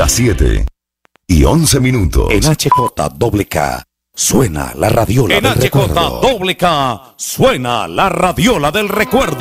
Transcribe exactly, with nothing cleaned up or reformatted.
Las siete y once minutos. En H J K K suena la radiola En del H J recuerdo. K K suena la radiola del recuerdo.